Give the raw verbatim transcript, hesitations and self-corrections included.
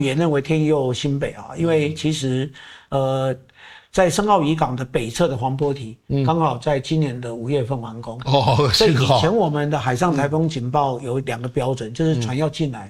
也认为天佑新北啊，因为其实呃，在深澳渔港的北侧的黄波堤，刚、嗯、好在今年的五月份完工。哦，所以以前我们的海上台风警报有两个标准，就是船要进来，